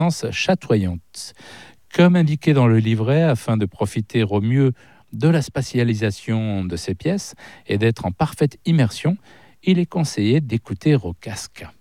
chatoyante. Comme indiqué dans le livret, afin de profiter au mieux de la spatialisation de ces pièces et d'être en parfaite immersion, il est conseillé d'écouter au casque.